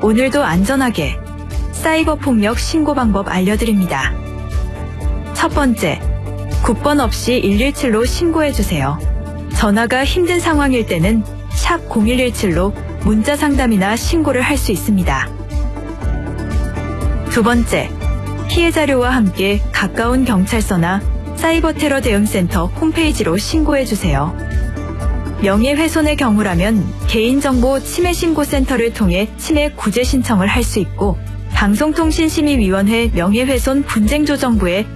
오늘도 안전하게 사이버 폭력 신고 방법 알려드립니다. 첫 번째, 국번 없이 117로 신고해주세요. 전화가 힘든 상황일 때는 샵 0117로 문자 상담이나 신고를 할 수 있습니다. 두 번째, 피해 자료와 함께 가까운 경찰서나 사이버 테러 대응센터 홈페이지로 신고해주세요. 명예훼손의 경우라면 개인정보 침해신고센터를 통해 침해 구제 신청을 할 수 있고 방송통신심의위원회 명예훼손 분쟁조정부에